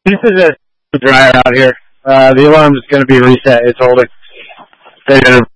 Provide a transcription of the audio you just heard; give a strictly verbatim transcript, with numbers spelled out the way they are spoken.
This is a dryer out here. Uh, the alarm is going to be reset. It's holding. They gotta